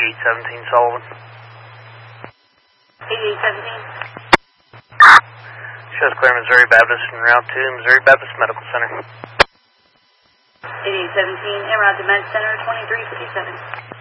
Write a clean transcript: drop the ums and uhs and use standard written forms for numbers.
8817 Sullivan. 8817. Shows clear Missouri Baptist en route to Missouri Baptist Medical Center. 8817, en route to Med Center 2357.